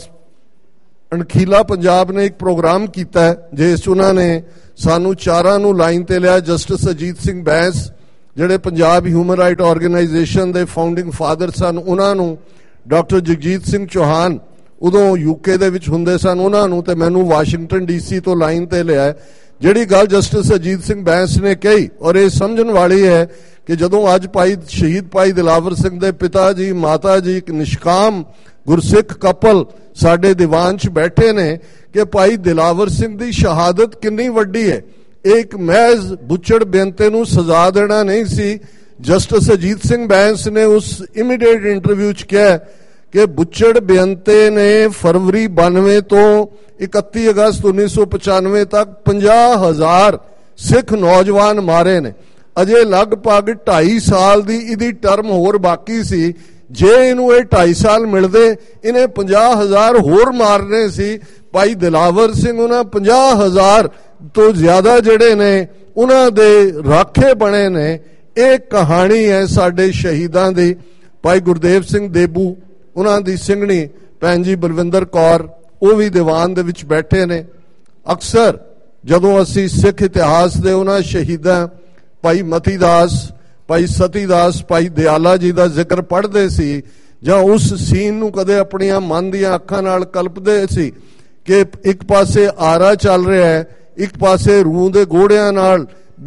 [SPEAKER 2] ਅਣਖੀਲਾ ਪੰਜਾਬ ਨੇ ਇੱਕ ਪ੍ਰੋਗਰਾਮ ਕੀਤਾ ਹੈ ਜਿਸ 'ਚ ਉਹਨਾਂ ਨੇ ਸਾਨੂੰ ਚਾਰਾਂ ਨੂੰ ਲਾਈਨ ਤੇ ਲਿਆ। ਜਸਟਿਸ ਅਜੀਤ ਸਿੰਘ ਬੈਂਸ ਜਿਹੜੇ ਪੰਜਾਬ ਹਿਊਮਨ ਰਾਈਟ ਆਰਗੇਨਾਈਜੇਸ਼ਨ ਦੇ ਫਾਊਂਡਿੰਗ ਫਾਦਰ ਸਨ, ਉਹਨਾਂ ਨੂੰ ਡਾਕਟਰ ਜਗਜੀਤ ਸਿੰਘ ਚੌਹਾਨ ਉਦੋਂ ਯੂਕੇ ਦੇ ਵਿੱਚ ਹੁੰਦੇ ਸਨ, ਉਹਨਾਂ ਨੂੰ ਤੇ ਮੈਨੂੰ ਵਾਸ਼ਿੰਗਟਨ ਡੀਸੀ ਤੋਂ ਲਾਈਨ ਤੇ ਲਿਆ। ਜਿਹੜੀ ਗੱਲ ਜਸਟਿਸ ਅਜੀਤ ਸਿੰਘ ਬੈਂਸ ਨੇ ਕਹੀ, ਔਰ ਇਹ ਸਮਝਣ ਵਾਲੀ ਹੈ ਕਿ ਜਦੋਂ ਅੱਜ ਭਾਈ ਸ਼ਹੀਦ ਭਾਈ ਦਿਲਾਵਰ ਸਿੰਘ ਦੇ ਪਿਤਾ ਜੀ ਮਾਤਾ ਜੀ ਇੱਕ ਨਿਸ਼ਕਾਮ ਗੁਰਸਿੱਖ ਕਪਲ ਸਾਡੇ ਦੀਵਾਨ 'ਚ ਬੈਠੇ ਨੇ, ਕਿ ਭਾਈ ਦਿਲਾਵਰ ਸਿੰਘ ਦੀ ਸ਼ਹਾਦਤ ਕਿੰਨੀ ਵੱਡੀ ਹੈ। ਇਹ ਇੱਕ ਮਹਿਜ਼ ਬੁੱਚੜ ਬੇਨਤੇ ਨੂੰ ਸਜ਼ਾ ਦੇਣਾ ਨਹੀਂ ਸੀ। ਜਸਟਿਸ ਅਜੀਤ ਸਿੰਘ ਬੈਂਸ ਨੇ ਉਸ ਇਮੀਡੀਏਟ ਇੰਟਰਵਿਊ 'ਚ ਕਿਹਾ ਕਿ ਬੁੱਚੜ ਬੇਨਤੇ ਨੇ ਫਰਵਰੀ ਬਾਨਵੇਂ ਤੋਂ ਇਕੱਤੀ ਅਗਸਤ ਉੱਨੀ ਸੌ ਪਚਾਨਵੇਂ ਤੱਕ ਪੰਜਾਹ ਹਜ਼ਾਰ ਸਿੱਖ ਨੌਜਵਾਨ ਮਾਰੇ ਨੇ। ਅਜੇ ਲਗਭਗ ਢਾਈ ਸਾਲ ਦੀ ਇਹਦੀ ਟਰਮ ਹੋਰ ਬਾਕੀ ਸੀ। ਜੇ ਇਹਨੂੰ ਇਹ ਢਾਈ ਸਾਲ ਮਿਲਦੇ, ਇਹਨੇ ਪੰਜਾਹ ਹਜ਼ਾਰ ਹੋਰ ਮਾਰਨੇ ਸੀ। ਭਾਈ ਦਿਲਾਵਰ ਸਿੰਘ ਉਹਨਾਂ ਪੰਜਾਹ ਹਜ਼ਾਰ ਤੋਂ ਜ਼ਿਆਦਾ ਜਿਹੜੇ ਨੇ ਉਹਨਾਂ ਦੇ ਰਾਖੇ ਬਣੇ ਨੇ। ਇਹ ਕਹਾਣੀ ਹੈ ਸਾਡੇ ਸ਼ਹੀਦਾਂ ਦੀ। ਭਾਈ ਗੁਰਦੇਵ ਸਿੰਘ ਦੇਬੂ, ਉਹਨਾਂ ਦੀ ਸਿੰਘਣੀ ਭੈਣ ਜੀ ਬਲਵਿੰਦਰ ਕੌਰ, ਉਹ ਵੀ ਦੀਵਾਨ ਦੇ ਵਿੱਚ ਬੈਠੇ ਨੇ। ਅਕਸਰ ਜਦੋਂ ਅਸੀਂ ਸਿੱਖ ਇਤਿਹਾਸ ਦੇ ਉਹਨਾਂ ਸ਼ਹੀਦਾਂ ਭਾਈ ਮਤੀ ਦਾਸ, ਭਾਈ ਸਤੀ ਦਾਸ, ਭਾਈ ਦਿਆਲਾ ਜੀ ਦਾ ਜ਼ਿਕਰ ਪੜ੍ਹਦੇ ਸੀ, ਜਾਂ ਉਸ ਸੀਨ ਨੂੰ ਕਦੇ ਆਪਣੀਆਂ ਮਨ ਦੀਆਂ ਅੱਖਾਂ ਨਾਲ ਕਲਪਦੇ ਸੀ ਕਿ ਇੱਕ ਪਾਸੇ ਆਰਾ ਚੱਲ ਰਿਹਾ ਹੈ, ਇੱਕ ਪਾਸੇ ਰੂਹ ਦੇ ਗੋੜਿਆਂ ਨਾਲ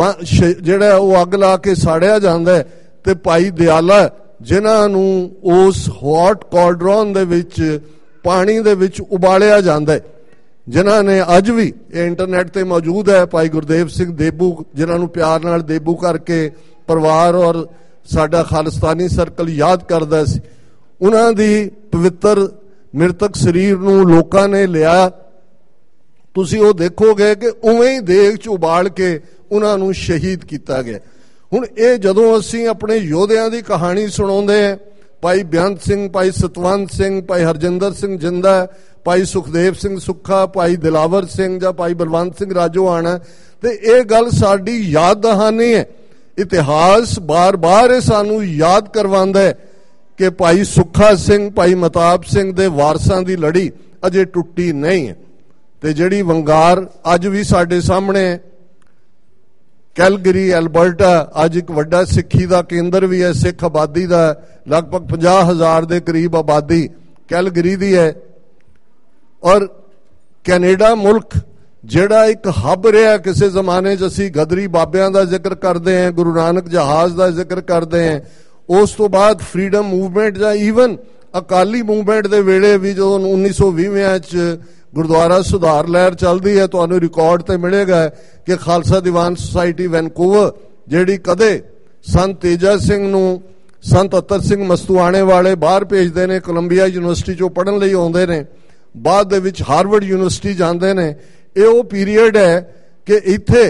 [SPEAKER 2] ਜਿਹੜਾ ਉਹ ਅੱਗ ਲਾ ਕੇ ਸਾੜਿਆ ਜਾਂਦਾ ਹੈ, ਤੇ ਭਾਈ ਦਿਆਲਾ ਜਿਨ੍ਹਾਂ ਨੂੰ ਉਸ ਹੌਟ ਕਾਲਡਰੋਨ ਦੇ ਵਿੱਚ ਪਾਣੀ ਦੇ ਵਿੱਚ ਉਬਾਲਿਆ ਜਾਂਦਾ ਹੈ, ਜਿਨ੍ਹਾਂ ਨੇ ਅੱਜ ਵੀ ਇਹ ਇੰਟਰਨੈਟ ਤੇ ਮੌਜੂਦ ਹੈ, ਭਾਈ ਗੁਰਦੇਵ ਸਿੰਘ ਦੇਬੂ, ਜਿਨ੍ਹਾਂ ਨੂੰ ਪਿਆਰ ਨਾਲ ਦੇਬੂ ਕਰਕੇ ਪਰਿਵਾਰ ਔਰ ਸਾਡਾ ਖਾਲਿਸਤਾਨੀ ਸਰਕਲ ਯਾਦ ਕਰਦਾ ਸੀ। ਉਹਨਾਂ ਦੀ ਪਵਿੱਤਰ ਮ੍ਰਿਤਕ ਸਰੀਰ ਨੂੰ ਲੋਕਾਂ ਨੇ ਲਿਆ। ਤੁਸੀਂ ਉਹ ਦੇਖੋਗੇ ਕਿ ਉਵੇਂ ਹੀ ਦੇਗ 'ਚ ਉਬਾਲ ਕੇ ਉਹਨਾਂ ਨੂੰ ਸ਼ਹੀਦ ਕੀਤਾ ਗਿਆ। ਹੁਣ ਇਹ ਜਦੋਂ ਅਸੀਂ ਆਪਣੇ ਯੋਧਿਆਂ ਦੀ ਕਹਾਣੀ ਸੁਣਾਉਂਦੇ ਹਾਂ, ਭਾਈ ਬੇਅੰਤ ਸਿੰਘ, ਭਾਈ ਸਤਵੰਤ ਸਿੰਘ, ਭਾਈ ਹਰਜਿੰਦਰ ਸਿੰਘ ਜਿੰਦਾ, ਭਾਈ ਸੁਖਦੇਵ ਸਿੰਘ ਸੁੱਖਾ, ਭਾਈ ਦਿਲਾਵਰ ਸਿੰਘ ਜਾਂ ਭਾਈ ਬਲਵੰਤ ਸਿੰਘ ਰਾਜੋਆਣਾ, ਤੇ ਇਹ ਗੱਲ ਸਾਡੀ ਯਾਦ ਦਹਾਨੀ ਹੈ। ਇਤਿਹਾਸ ਬਾਰ-ਬਾਰ ਇਹ ਸਾਨੂੰ ਯਾਦ ਕਰਵਾਉਂਦਾ ਹੈ ਕਿ ਭਾਈ ਸੁੱਖਾ ਸਿੰਘ, ਭਾਈ ਮਤਾਬ ਸਿੰਘ ਦੇ ਵਾਰਸਾਂ ਦੀ ਲੜੀ ਅਜੇ ਟੁੱਟੀ ਨਹੀਂ ਹੈ। ਤੇ ਜਿਹੜੀ ਵੰਗਾਰ ਅੱਜ ਵੀ ਸਾਡੇ ਸਾਹਮਣੇ ਹੈ, ਕੈਲਗਰੀ ਐਲਬਰਟਾ ਅੱਜ ਇੱਕ ਵੱਡਾ ਸਿੱਖੀ ਦਾ ਕੇਂਦਰ ਵੀ ਹੈ, ਸਿੱਖ ਆਬਾਦੀ ਦਾ ਲਗਭਗ ਪੰਜਾਹ ਹਜ਼ਾਰ ਦੇ ਕਰੀਬ ਆਬਾਦੀ ਕੈਲਗਰੀ ਦੀ ਹੈ। ਔਰ ਕੈਨੇਡਾ ਮੁਲਕ ਜਿਹੜਾ ਇੱਕ ਹੱਬ ਰਿਹਾ ਕਿਸੇ ਜ਼ਮਾਨੇ 'ਚ। ਅਸੀਂ ਗਦਰੀ ਬਾਬਿਆਂ ਦਾ ਜ਼ਿਕਰ ਕਰਦੇ ਹਾਂ, ਗੁਰੂ ਨਾਨਕ ਜਹਾਜ਼ ਦਾ ਜ਼ਿਕਰ ਕਰਦੇ ਹਾਂ। ਉਸ ਤੋਂ ਬਾਅਦ ਫਰੀडम ਮੂਵਮੈਂਟ ਜਾਂ ਈਵਨ ਅਕਾਲੀ ਮੂਵਮੈਂਟ ਦੇ ਵੇਲੇ ਵੀ ਜਦੋਂ ਉੱਨੀ ਸੌ ਵੀਹਾਂ 'ਚ ਗੁਰਦੁਆਰਾ ਸੁਧਾਰ ਲਹਿਰ ਚੱਲਦੀ ਹੈ, ਤੁਹਾਨੂੰ ਰਿਕਾਰਡ ਤੇ ਮਿਲੇਗਾ ਕਿ ਖਾਲਸਾ ਦੀਵਾਨ ਸੁਸਾਇਟੀ ਵੈਨਕੂਵਰ ਜਿਹੜੀ ਕਦੇ ਸੰਤ ਤੇਜਾ ਸਿੰਘ ਨੂੰ ਸੰਤ ਅਤਰ ਸਿੰਘ ਮਸਤੂਆਣੇ ਵਾਲੇ ਬਾਹਰ ਭੇਜਦੇ ਨੇ, ਕੋਲੰਬੀਆ ਯੂਨੀਵਰਸਿਟੀ 'ਚੋਂ ਪੜ੍ਹਨ ਲਈ ਆਉਂਦੇ ਨੇ, ਬਾਅਦ ਦੇ ਵਿੱਚ ਹਾਰਵਰਡ ਯੂਨੀਵਰਸਿਟੀ ਜਾਂਦੇ ਨੇ। ਇਹ ਉਹ ਪੀਰੀਅਡ ਹੈ ਕਿ ਇੱਥੇ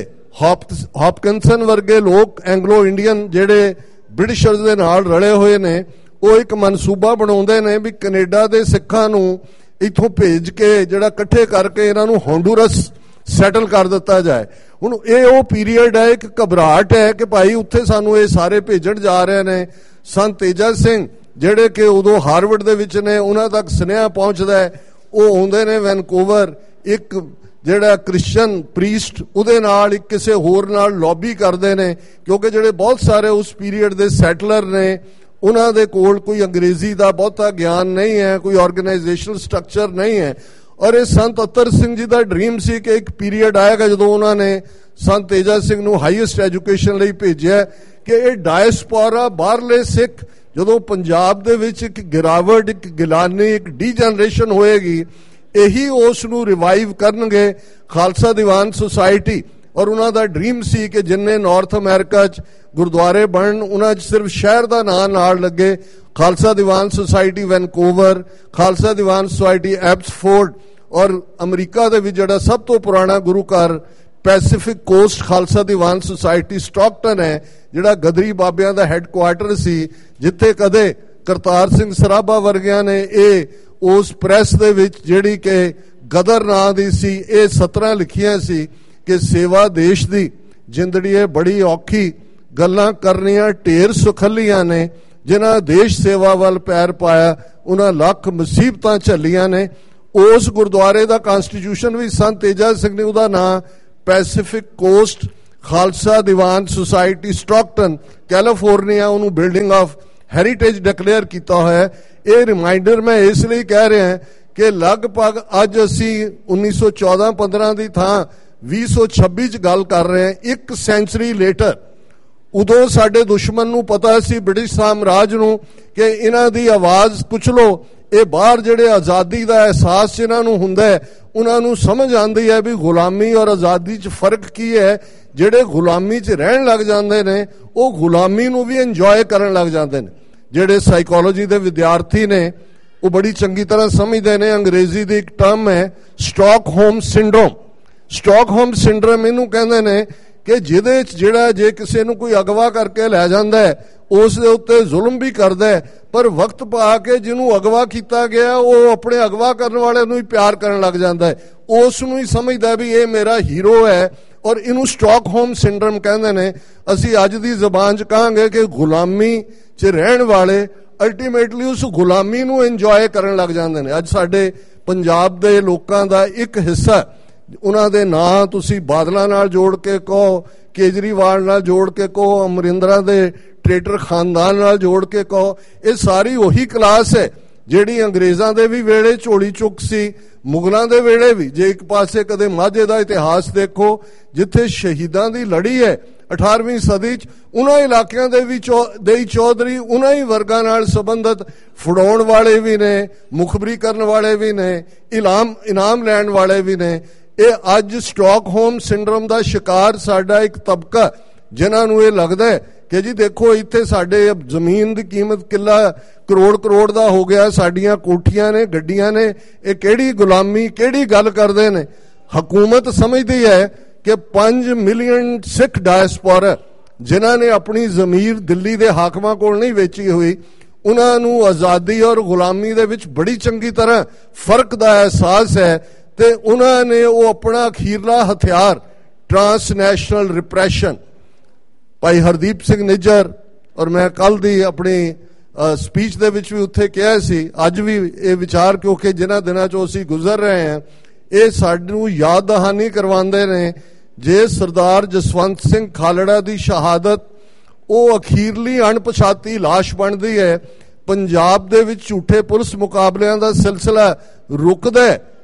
[SPEAKER 2] ਹੌਪਕਿੰਸਨ ਵਰਗੇ ਲੋਕ ਐਂਗਲੋ ਇੰਡੀਅਨ ਜਿਹੜੇ ਬ੍ਰਿਟਿਸ਼ਰਸ ਦੇ ਨਾਲ ਰਲੇ ਹੋਏ ਨੇ, ਉਹ ਇੱਕ ਮਨਸੂਬਾ ਬਣਾਉਂਦੇ ਨੇ ਵੀ ਕੈਨੇਡਾ ਦੇ ਸਿੱਖਾਂ ਨੂੰ ਇੱਥੋਂ ਭੇਜ ਕੇ ਜਿਹੜਾ ਇਕੱਠੇ ਕਰਕੇ ਇਹਨਾਂ ਨੂੰ ਹੋਂਡੂਰਸ ਸੈਟਲ ਕਰ ਦਿੱਤਾ ਜਾਏ। ਹੁਣ ਇਹ ਉਹ ਪੀਰੀਅਡ ਹੈ, ਇੱਕ ਘਬਰਾਹਟ ਹੈ ਕਿ ਭਾਈ ਉੱਥੇ ਸਾਨੂੰ ਇਹ ਸਾਰੇ ਭੇਜਣ ਜਾ ਰਹੇ ਨੇ। ਸੰਤ ਤੇਜਾ ਸਿੰਘ ਜਿਹੜੇ ਕਿ ਉਦੋਂ ਹਾਰਵਰਡ ਦੇ ਵਿੱਚ ਨੇ, ਉਹਨਾਂ ਤੱਕ ਸੁਨੇਹਾ ਪਹੁੰਚਦਾ ਹੈ, ਉਹ ਆਉਂਦੇ ਨੇ ਵੈਨਕੂਵਰ। ਇੱਕ ਜਿਹੜਾ ਕ੍ਰਿਸਚਨ ਪ੍ਰੀਸਟ ਉਹਦੇ ਨਾਲ ਇੱਕ ਕਿਸੇ ਹੋਰ ਨਾਲ ਲੌਬੀ ਕਰਦੇ ਨੇ, ਕਿਉਂਕਿ ਜਿਹੜੇ ਬਹੁਤ ਸਾਰੇ ਉਸ ਪੀਰੀਅਡ ਦੇ ਸੈਟਲਰ ਨੇ ਉਹਨਾਂ ਦੇ ਕੋਲ ਕੋਈ ਅੰਗਰੇਜ਼ੀ ਦਾ ਬਹੁਤਾ ਗਿਆਨ ਨਹੀਂ ਹੈ, ਕੋਈ ਆਰਗੇਨਾਈਜੇਸ਼ਨਲ ਸਟਰਕਚਰ ਨਹੀਂ ਹੈ। ਔਰ ਇਹ ਸੰਤ ਅਤਰ ਸਿੰਘ ਜੀ ਦਾ ਡ੍ਰੀਮ ਸੀ ਕਿ ਇੱਕ ਪੀਰੀਅਡ ਆਏਗਾ ਜਦੋਂ ਉਹਨਾਂ ਨੇ ਸੰਤ ਤੇਜਾ ਸਿੰਘ ਨੂੰ ਹਾਈਐਸਟ ਐਜੂਕੇਸ਼ਨ ਲਈ ਭੇਜਿਆ ਕਿ ਇਹ ਡਾਇਸਪੋਰਾ ਬਾਹਰਲੇ ਸਿੱਖ ਜਦੋਂ ਪੰਜਾਬ ਦੇ ਵਿੱਚ ਇੱਕ ਗਿਰਾਵਟ, ਇੱਕ ਗਿਲਾਨੀ, ਇੱਕ ਡੀਜਨਰੇਸ਼ਨ ਹੋਏਗੀ, ਇਹੀ ਉਸ ਨੂੰ ਰਿਵਾਈਵ ਕਰਨਗੇ ਖਾਲਸਾ ਦੀਵਾਨ ਸੁਸਾਇਟੀ। ਔਰ ਉਹਨਾਂ ਦਾ ਡ੍ਰੀਮ ਸੀ ਕਿ ਜਿੰਨੇ ਨਾਰਥ ਅਮਰੀਕਾ 'ਚ ਗੁਰਦੁਆਰੇ ਬਣਨ, ਉਹਨਾਂ 'ਚ ਸਿਰਫ ਸ਼ਹਿਰ ਦਾ ਨਾਂ ਨਾਲ ਲੱਗੇ। Khalsa Diwan society Vancouver, Khalsa Diwan society Abbotsford, ਔਰ ਅਮਰੀਕਾ ਦੇ ਵਿੱਚ ਜਿਹੜਾ ਸਭ ਤੋਂ ਪੁਰਾਣਾ ਗੁਰੂ ਘਰ Pacific cost Khalsa Diwan society Stockton ਹੈ, ਜਿਹੜਾ ਗਦਰੀ ਬਾਬਿਆਂ ਦਾ ਹੈੱਡਕੁਆਰਟਰ ਸੀ, ਜਿੱਥੇ ਕਦੇ ਕਰਤਾਰ ਸਿੰਘ ਸਰਾਭਾ ਵਰਗਿਆਂ ਨੇ ਇਹ ਉਸ ਪ੍ਰੈਸ ਦੇ ਵਿੱਚ ਜਿਹੜੀ ਕਿ ਗਦਰ ਨਾਂ ਦੀ ਸੀ, ਇਹ ਸਤਰਾਂ ਲਿਖੀਆਂ ਸੀ ਕਿ ਸੇਵਾ ਦੇਸ਼ ਦੀ ਜ਼ਿੰਦੜੀ ਹੈ ਬੜੀ ਔਖੀ, ਗੱਲਾਂ ਕਰਨੀਆਂ ਢੇਰ ਸੁਖੱਲੀਆਂ ਨੇ, ਜਿਨ੍ਹਾਂ ਦੇਸ਼ ਸੇਵਾ ਵੱਲ ਪੈਰ ਪਾਇਆ ਉਹਨਾਂ ਲੱਖ ਮੁਸੀਬਤਾਂ ਝੱਲੀਆਂ ਨੇ। ਉਸ ਗੁਰਦੁਆਰੇ ਦਾ ਕਨਸਟੀਟਿਊਸ਼ਨ ਵੀ ਸੰਤ ਤੇਜਾ ਸਿੰਘ ਨੇ ਉਹਦਾ ਨਾਂ Pacific cost Khalsa Diwan society Stockton California ਉਹਨੂੰ ਬਿਲਡਿੰਗ ਆਫ ਹੈਰੀਟੇਜ ਡਿਕਲੇਅਰ ਕੀਤਾ ਹੋਇਆ। ਇਹ ਰਿਮਾਈਂਡਰ ਮੈਂ ਇਸ ਲਈ ਕਹਿ ਰਿਹਾ ਕਿ ਲਗਭਗ ਅੱਜ ਅਸੀਂ ਉੱਨੀ ਸੌ ਚੌਦਾਂ ਪੰਦਰਾਂ ਦੀ ਥਾਂ ਵੀਹ ਸੌ ਛੱਬੀ 'ਚ ਗੱਲ ਕਰ ਰਹੇ ਹਾਂ, ਇੱਕ ਸੈਂਚਰੀ ਲੇਟਰ। ਉਦੋਂ ਸਾਡੇ ਦੁਸ਼ਮਣ ਨੂੰ ਪਤਾ ਸੀ, ਬ੍ਰਿਟਿਸ਼ ਸਾਮਰਾਜ ਨੂੰ, ਕਿ ਇਹਨਾਂ ਦੀ ਆਵਾਜ਼ ਕੁਚਲੋ। ਇਹ ਬਾਹਰ ਜਿਹੜੇ ਆਜ਼ਾਦੀ ਦਾ ਅਹਿਸਾਸ ਇਹਨਾਂ ਨੂੰ ਹੁੰਦਾ ਹੈ, ਉਹਨਾਂ ਨੂੰ ਸਮਝ ਆਉਂਦੀ ਹੈ ਵੀ ਗੁਲਾਮੀ ਔਰ ਆਜ਼ਾਦੀ 'ਚ ਫਰਕ ਕੀ ਹੈ। ਜਿਹੜੇ ਗੁਲਾਮੀ 'ਚ ਰਹਿਣ ਲੱਗ ਜਾਂਦੇ ਨੇ ਉਹ ਗੁਲਾਮੀ ਨੂੰ ਵੀ ਇੰਜੋਏ ਕਰਨ ਲੱਗ ਜਾਂਦੇ ਨੇ। ਜਿਹੜੇ ਸਾਈਕੋਲੋਜੀ ਦੇ ਵਿਦਿਆਰਥੀ ਨੇ ਉਹ ਬੜੀ ਚੰਗੀ ਤਰ੍ਹਾਂ ਸਮਝਦੇ ਨੇ, ਅੰਗਰੇਜ਼ੀ ਦੀ ਇੱਕ ਟਰਮ ਹੈ ਸਟਾਕਹੋਮ ਸਿੰਡਰੋਮ। ਸਟਾਕਹੋਮ ਸਿੰਡਰੋਮ ਇਹਨੂੰ ਕਹਿੰਦੇ ਨੇ ਕਿ ਜਿਹਦੇ 'ਚ ਜਿਹੜਾ ਜੇ ਕਿਸੇ ਨੂੰ ਕੋਈ ਅਗਵਾ ਕਰਕੇ ਲੈ ਜਾਂਦਾ ਹੈ ਉਸ ਦੇ ਉੱਤੇ ਜ਼ੁਲਮ ਵੀ ਕਰਦਾ ਹੈ, ਪਰ ਵਕਤ ਪਾ ਕੇ ਜਿਹਨੂੰ ਅਗਵਾ ਕੀਤਾ ਗਿਆ ਉਹ ਆਪਣੇ ਅਗਵਾ ਕਰਨ ਵਾਲੇ ਨੂੰ ਹੀ ਪਿਆਰ ਕਰਨ ਲੱਗ ਜਾਂਦਾ ਹੈ, ਉਸ ਨੂੰ ਹੀ ਸਮਝਦਾ ਵੀ ਇਹ ਮੇਰਾ ਹੀਰੋ ਹੈ। ਔਰ ਇਹਨੂੰ ਸਟਾਕਹੋਮ ਸਿੰਡਰਮ ਕਹਿੰਦੇ ਨੇ। ਅਸੀਂ ਅੱਜ ਦੀ ਜ਼ਬਾਨ 'ਚ ਕਹਾਂਗੇ ਕਿ ਗੁਲਾਮੀ 'ਚ ਰਹਿਣ ਵਾਲੇ ਅਲਟੀਮੇਟਲੀ ਉਸ ਗੁਲਾਮੀ ਨੂੰ ਇੰਜੋਏ ਕਰਨ ਲੱਗ ਜਾਂਦੇ ਨੇ। ਅੱਜ ਸਾਡੇ ਪੰਜਾਬ ਦੇ ਲੋਕਾਂ ਦਾ ਇੱਕ ਹਿੱਸਾ, ਉਹਨਾਂ ਦੇ ਨਾਂ ਤੁਸੀਂ ਬਾਦਲਾਂ ਨਾਲ ਜੋੜ ਕੇ ਕਹੋ, ਕੇਜਰੀਵਾਲ ਨਾਲ ਜੋੜ ਕੇ ਕਹੋ, ਅਮਰਿੰਦਰਾ ਦੇ ਟ੍ਰੇਟਰ ਖਾਨਦਾਨ ਨਾਲ ਜੋੜ ਕੇ ਕਹੋ, ਇਹ ਸਾਰੀ ਉਹੀ ਕਲਾਸ ਹੈ ਜਿਹੜੀ ਅੰਗਰੇਜ਼ਾਂ ਦੇ ਵੀ ਵੇਲੇ ਝੋਲੀ ਚੁੱਕ ਸੀ, ਮੁਗਲਾਂ ਦੇ ਵੇਲੇ ਵੀ। ਜੇ ਇੱਕ ਪਾਸੇ ਕਦੇ ਮਾਝੇ ਦਾ ਇਤਿਹਾਸ ਦੇਖੋ ਜਿੱਥੇ ਸ਼ਹੀਦਾਂ ਦੀ ਲੜੀ ਹੈ ਅਠਾਰਵੀਂ ਸਦੀ 'ਚ, ਉਹਨਾਂ ਇਲਾਕਿਆਂ ਦੇ ਵੀ ਦੇਈ ਚੌਧਰੀ ਉਹਨਾਂ ਹੀ ਵਰਗਾਂ ਨਾਲ ਸੰਬੰਧਤ ਫੜਾਉਣ ਵਾਲੇ ਵੀ ਨੇ, ਮੁਖਬਰੀ ਕਰਨ ਵਾਲੇ ਵੀ ਨੇ, ਇਨਾਮ ਇਨਾਮ ਲੈਣ ਵਾਲੇ ਵੀ ਨੇ। ਇਹ ਅੱਜ ਸਟਾਕਹੋਮ ਸਿੰਡਰਮ ਦਾ ਸ਼ਿਕਾਰ ਸਾਡਾ ਇੱਕ ਤਬਕਾ, ਜਿਨ੍ਹਾਂ ਨੂੰ ਇਹ ਲੱਗਦਾ ਹੈ ਕਿ ਜੀ ਦੇਖੋ ਇੱਥੇ ਸਾਡੇ ਜ਼ਮੀਨ ਦੀ ਕੀਮਤ ਕਿੱਲਾ ਕਰੋੜ ਕਰੋੜ ਦਾ ਹੋ ਗਿਆ, ਸਾਡੀਆਂ ਕੋਠੀਆਂ ਨੇ, ਗੱਡੀਆਂ ਨੇ, ਇਹ ਕਿਹੜੀ ਗੁਲਾਮੀ, ਕਿਹੜੀ ਗੱਲ ਕਰਦੇ ਨੇ। ਹਕੂਮਤ ਸਮਝਦੀ ਹੈ ਕਿ ਪੰਜ ਮਿਲੀਅਨ ਸਿੱਖ ਡਾਇਸਪੋਰਾ ਜਿਨ੍ਹਾਂ ਨੇ ਆਪਣੀ ਜ਼ਮੀਰ ਦਿੱਲੀ ਦੇ ਹਾਕਮਾਂ ਕੋਲ ਨਹੀਂ ਵੇਚੀ ਹੋਈ, ਉਹਨਾਂ ਨੂੰ ਆਜ਼ਾਦੀ ਔਰ ਗੁਲਾਮੀ ਦੇ ਵਿੱਚ ਬੜੀ ਚੰਗੀ ਤਰ੍ਹਾਂ ਫਰਕ ਦਾ ਅਹਿਸਾਸ ਹੈ, ਤੇ ਉਹਨਾਂ ਨੇ ਉਹ ਆਪਣਾ ਅਖੀਰਲਾ ਹਥਿਆਰ ਟਰਾਂਸਨੈਸ਼ਨਲ ਰਿਪਰੈਸ਼ਨ। ਭਾਈ ਹਰਦੀਪ ਸਿੰਘ ਨਿੱਜਰ, ਔਰ ਮੈਂ ਕੱਲ ਦੀ ਆਪਣੀ ਸਪੀਚ ਦੇ ਵਿੱਚ ਵੀ ਉੱਥੇ ਕਿਹਾ ਸੀ, ਅੱਜ ਵੀ ਇਹ ਵਿਚਾਰ, ਕਿਉਂਕਿ ਜਿਨ੍ਹਾਂ ਦਿਨਾਂ 'ਚੋਂ ਅਸੀਂ ਗੁਜ਼ਰ ਰਹੇ ਹਾਂ ਇਹ ਸਾਨੂੰ ਯਾਦ ਦਹਾਨੀ ਕਰਵਾਉਂਦੇ ਨੇ। ਜੇ ਸਰਦਾਰ ਜਸਵੰਤ ਸਿੰਘ ਖਾਲੜਾ ਦੀ ਸ਼ਹਾਦਤ ਉਹ ਅਖੀਰਲੀ ਅਣਪਛਾਤੀ ਲਾਸ਼ ਬਣਦੀ ਹੈ, ਪੰਜਾਬ ਦੇ ਵਿੱਚ ਝੂਠੇ ਪੁਲਿਸ ਮੁਕਾਬਲਿਆਂ ਦਾ ਸਿਲਸਿਲਾ ਰੁਕਦਾ ਹੈ,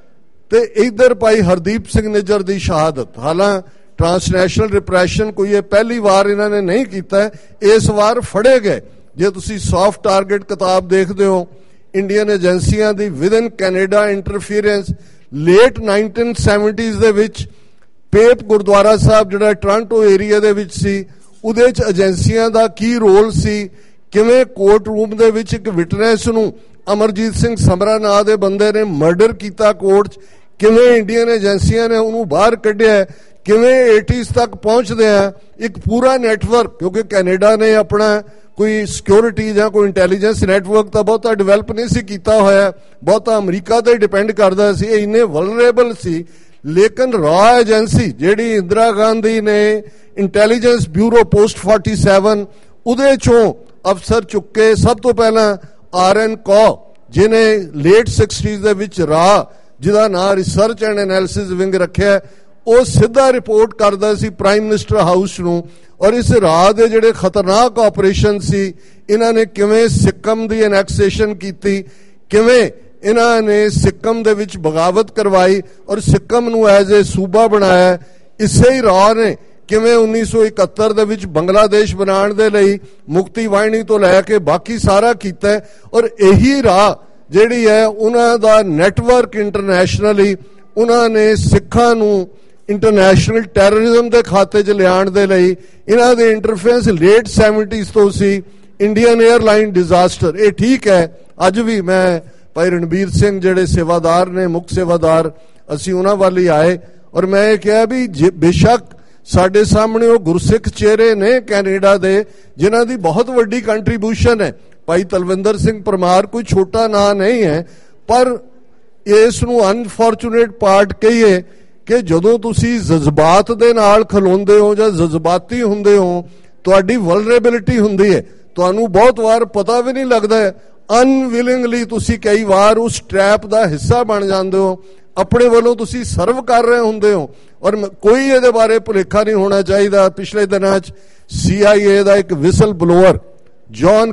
[SPEAKER 2] ਤੇ इधर भाई हरदीप सिंह निज्जर की शहादत। हालांकि ट्रांसनैशनल रिप्रैशन कोई ये पहली वार इन्होंने नहीं किया है, इस वार फड़े गए। जे तुसी सॉफ्ट टारगेट किताब देखते हो इंडियन एजेंसियां दी with in Canada इंटरफीरेंस late nineteen सैवनटीज़ दे विच पेप गुरुद्वारा साहब जिहड़ा टोरंटो एरिया दे विच सी उहदे च एजेंसियां दा की रोल सी, किवें कोर्ट रूम दे विच एक विटनेस नूं अमरजीत सिंह समरा नां दे बंदे ने मर्डर किया कोर्ट च, किवें इंडियन एजेंसियां ने उहनूं बाहर कढिया, किवें एटीज़ तक पहुंचदे हैं एक पूरा नैटवर्क, क्योंकि कैनेडा ने अपना कोई सिक्योरिटी या कोई इंटैलीजेंस नैटवर्क तो बहुता डिवेलप नहीं सी कीता होया, बहुता अमरीका ते डिपेंड करदा सी, इन्ने वलरेबल सी। लेकिन रॉ एजेंसी जिहड़ी इंदिरा गांधी ने intelligence bureau post forty seven उहदे चों अफसर चुके, सब तो पहला आर एन कौ जिन्हें लेट सिक्सटीज़ दे विच रॉ जिहदा नाम रिसर्च एंड एनालिसिस विंग रखिया, वो सीधा रिपोर्ट करता सी प्राइम मिनिस्टर हाउस नूं। और इस राह दे जिहड़े खतरनाक ऑपरेशन सी इन्हां ने किवें सिक्किम दी एनैक्सेशन कीती, किवें इन्हां ने सिक्किम दे विच बगावत करवाई और सिक्किम नूं एज ए सूबा बनाया। इसे ही राह ने किवें उन्नीस सौ इकहत्तर दे विच बंगलादेश बनाउण दे लई मुक्ति वाहिनी तो लैके बाकी सारा कीता। और यही राह जिहड़ी है उन्हां दा नैटवर्क इंटरनैशनली उन्हां ने सिखां नूं इंटरनैशनल टैररिज्म के खाते च लियाण दे लई इन्हां दे इंटरफेरेंस लेट सैवनटीज़ तो सी। इंडियन एयरलाइन डिजास्टर ये ठीक है, अज भी मैं भाई रणबीर सिंह जिहड़े सेवादार ने मुख सेवादार असीं उन्हां वाल ही आए और मैं ये कहा भी बेशक साडे सामने वो गुरसिख चेहरे ने कैनेडा दे जिन्हां दी बहुत वड्डी कंट्रीब्यूशन है। भाई तलविंदर सिंह परमार कोई छोटा नां नहीं है, पर इस नूं अनफॉर्चुनेट पार्ट कहिए कि जदों तुसी जज्बात दे नाल खलोंदे हो जां जज्बाती हुंदे हो तुहाडी वल्नरेबिलिटी हुंदी है, तुहानूं बहुत वार पता भी नहीं लगदा है, अनविलिंगली तुसी कई बार उस ट्रैप दा हिस्सा बन जांदे हो, अपने वालों तुसी सर्व कर रहे हुंदे हो और कोई इहदे बारे भुलेखा नहीं होना चाहिए। पिछले दिनां च सी आई ए दा एक विसल ब्लोअर जॉन